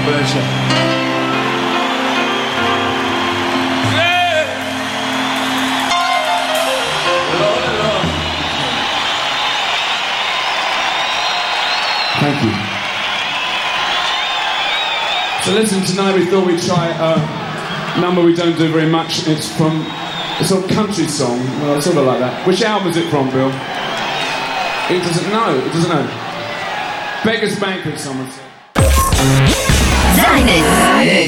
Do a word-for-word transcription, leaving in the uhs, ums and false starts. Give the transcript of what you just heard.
version. Thank you. So listen, tonight we thought we'd try a number we don't do very much. It's from a sort of country song, well, sort of like that. Which album is it from, Bill? He doesn't know, he doesn't know. Beggar's Banquet, someone said.